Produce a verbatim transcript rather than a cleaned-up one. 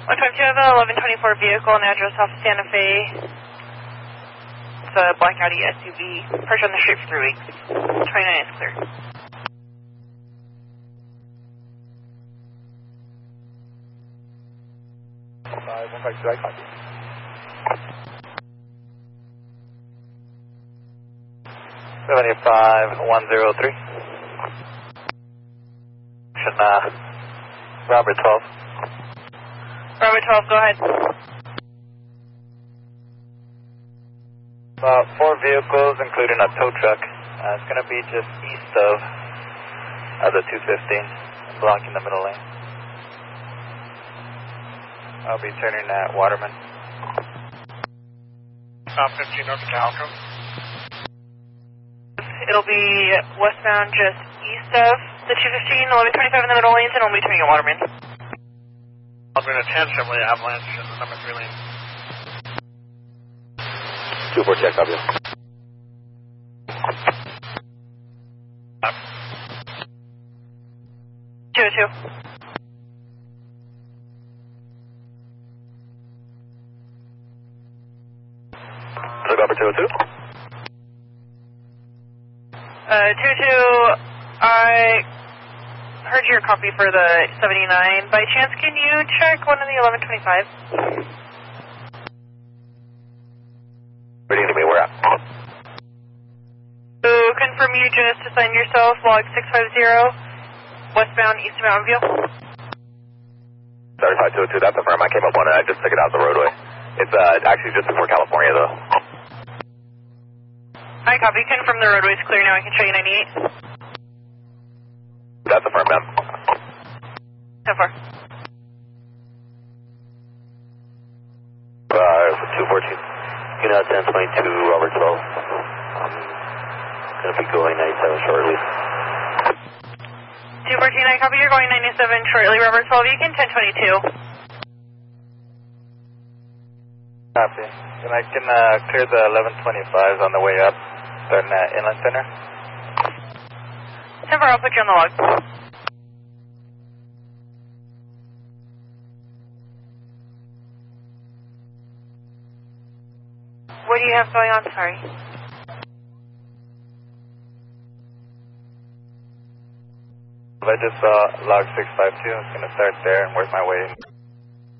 one five two, I have an eleven twenty-four vehicle and address off Santa Fe. It's a black Audi S U V. Parked on the street for three weeks. twenty-nine is clear. five one five two, I copy. seventy-five one zero three. Uh, Robert twelve. Robert twelve, go ahead. About four vehicles, including a tow truck. Uh, it's going to be just east of uh, the two fifteen, blocking the middle lane. I'll be turning at Waterman. South fifteen north of Calico. It'll be westbound just east of the two fifteen, eleven twenty-five in the middle lanes, and we'll be turning at Waterman. I'll be in a ten Chevrolet Avalanche in the number three lane. two four check, copy. two oh two. Look over two oh two. Uh, two two, I heard your copy for the seventy-nine. By chance, can you check one of the eleven twenty-five? Where do you need me? Where at? So, confirm you just assigned yourself, log six five zero, westbound east of Mountain View. thirty-five two oh two, that's the firm. I came up on it. I just took it out the roadway. It's uh, actually just before California, though. Hi, copy. Confirm the roadway's clear now. I can show you ninety-eight. That's the firm, ma'am. So far. Uh, two fourteen. You know, ten twenty-two, Robert twelve. I'm going to be going ninety-seven shortly. two fourteen, I copy. You're going ninety-seven shortly, Robert twelve. You can ten twenty-two. Copy. And I can uh, clear the eleven twenty-fives on the way up, starting at Inland Center. ten four, I'll put you on the log. What do you have going on? Sorry. I just saw log six five two. I'm going to start there and work my way